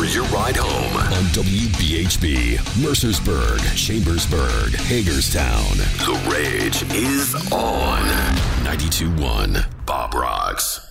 for your ride home on WBHB, Mercersburg, Chambersburg, Hagerstown. The Rage is on 92.1 Bob Rocks.